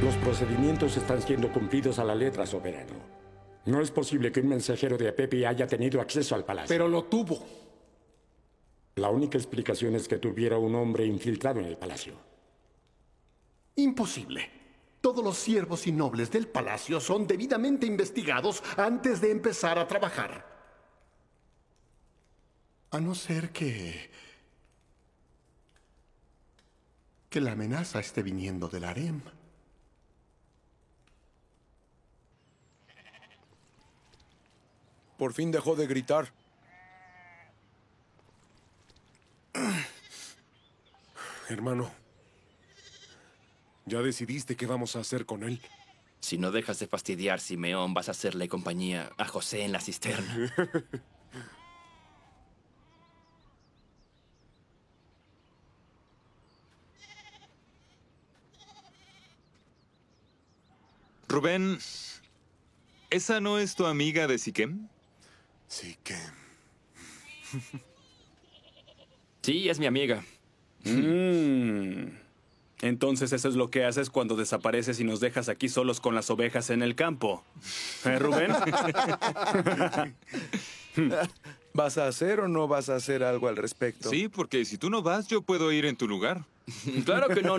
Los procedimientos están siendo cumplidos a la letra, soberano. No es posible que un mensajero de Apepi haya tenido acceso al palacio. Pero lo tuvo. La única explicación es que tuviera un hombre infiltrado en el palacio. Imposible. Todos los siervos y nobles del palacio son debidamente investigados antes de empezar a trabajar. A no ser que la amenaza esté viniendo del harem. Por fin dejó de gritar. Hermano, ¿ya decidiste qué vamos a hacer con él? Si no dejas de fastidiar, Simeón, vas a hacerle compañía a José en la cisterna. Rubén, ¿esa no es tu amiga de Siquem? Siquem. Sí, es mi amiga. Entonces eso es lo que haces cuando desapareces y nos dejas aquí solos con las ovejas en el campo. Rubén? ¿Vas a hacer o no vas a hacer algo al respecto? Sí, porque si tú no vas, yo puedo ir en tu lugar. Claro que no.